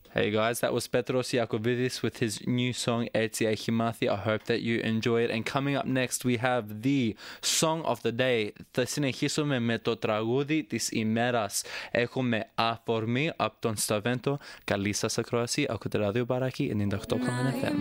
Hey guys, that was Petros Iacovidis with his new song Έτσι έχει μάθει. I hope that you enjoy it. And coming up next we have the song of the day. Θα συνεχίσουμε με το τραγούδι της ημέρας. Έχουμε αφορμή από τον Σταβέντο. Καλή σας ακρόαση. Ακούτε ραδιό Μπαράκι 98,9 FM.